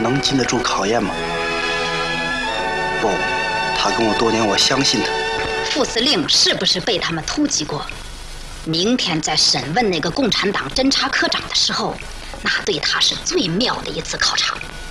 能经得住考验吗？不，他跟我多年，我相信他。 副司令是不是被他们突击过？明天在审问那个共产党侦察科长的时候，那对他是最妙的一次考察。